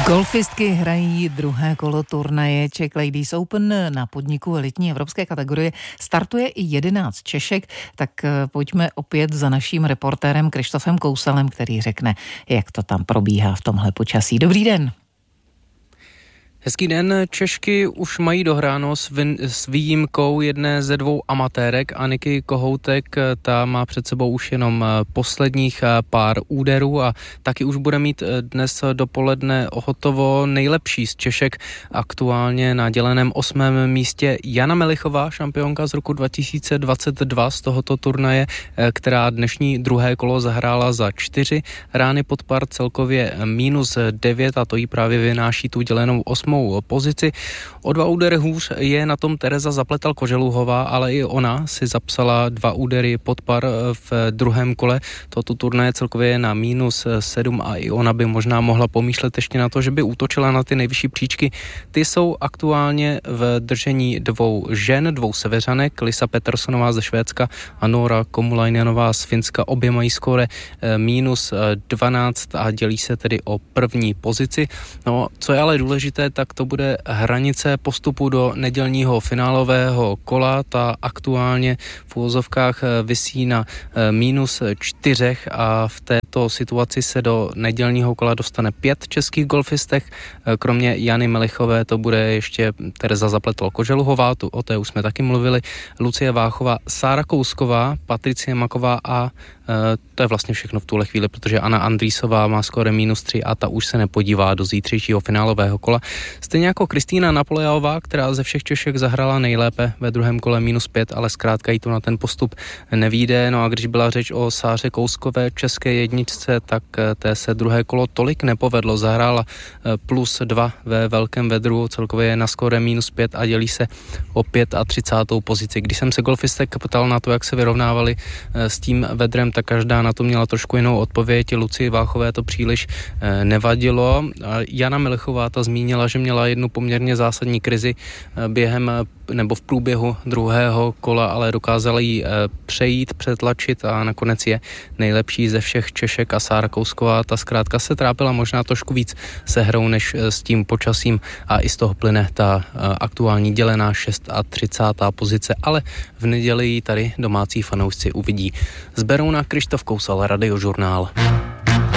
Golfistky hrají druhé kolo turnaje Czech Ladies Open na podniku elitní evropské kategorie. Startuje i 11 Češek, tak pojďme opět za naším reportérem Krištofem Kousalem, který řekne, jak to tam probíhá v tomhle počasí. Dobrý den. Hezký den, Češky už mají dohráno s výjimkou jedné ze dvou amatérek, Aniky Kohoutek, ta má před sebou už jenom posledních pár úderů a taky už bude mít dnes dopoledne hotovo. Nejlepší z Češek aktuálně na děleném 8. místě Jana Melichová, šampionka z roku 2022 z tohoto turnaje, která dnešní druhé kolo zahrála za 4 rány pod par, celkově -9 a to jí právě vynáší tu dělenou 8. pozici. O 2 údery hůř je na tom Tereza Zapletal-Koželuhová, ale i ona si zapsala 2 údery pod par v druhém kole. Toto turnaje celkově je na -7 a i ona by možná mohla pomýšlet ještě na to, že by útočila na ty nejvyšší příčky. Ty jsou aktuálně v držení 2 žen, 2 seveřanek, Lisa Petterssonová ze Švédska a Noora Komulainenová z Finska. Obě mají skóre -12 a dělí se tedy o první pozici. No, co je ale důležité, tak to bude hranice postupu do nedělního finálového kola. Ta aktuálně v uvozovkách visí na -4 a v této situaci se do nedělního kola dostane 5 českých golfistek. Kromě Jany Melichové to bude ještě Tereza Zapletal-Koželuhová, o té už jsme taky mluvili, Lucie Váchová, Sára Kousková, Patricie Maková a to je vlastně všechno v tuhle chvíli, protože Anna Andrýsová má skóre -3 a ta už se nepodívá do zítřejšího finálového kola. Stejně jako Kristýna Napoleová, která ze všech Češek zahrala nejlépe ve druhém kole -5, ale zkrátka jí to na ten postup nevyjde. No a když byla řeč o Sáře Kouskové, české jedničce, tak té se druhé kolo tolik nepovedlo. Zahrála +2 ve velkém vedru, celkově je na skóre -5 a dělí se o 35. pozici. Když jsem se golfistek ptal na to, jak se vyrovnávali s tím vedrem, tak každá na to měla trošku jinou odpověď. Lucii Váchové to příliš nevadilo. Jana Melichová ta zmínila, že měla jednu poměrně zásadní krizi během nebo v průběhu druhého kola, ale dokázala ji přejít, přetlačit a nakonec je nejlepší ze všech Češek. A Sára Kousková, ta zkrátka se trápila možná trošku víc se hrou než s tím počasím a i z toho plyne ta aktuální dělená 36. pozice, ale v neděli ji tady domácí fanoušci uvidí. Z Berouna Krištof Kousal, Radiožurnál.